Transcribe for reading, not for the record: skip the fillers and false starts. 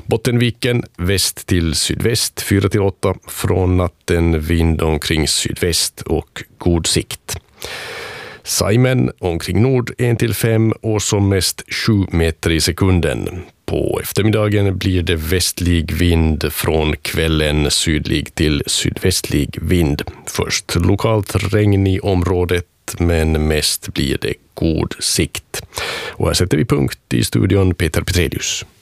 Bottenviken väst till sydväst 4-8, från natten vind omkring sydväst och god sikt. Saimen omkring nord 1-5 och som mest 7 meter i sekunden. På eftermiddagen blir det västlig vind, från kvällen sydlig till sydvästlig vind. Först lokalt regn i området, men mest blir det god sikt. Och här sätter vi punkt. I studion Peter Petrelius.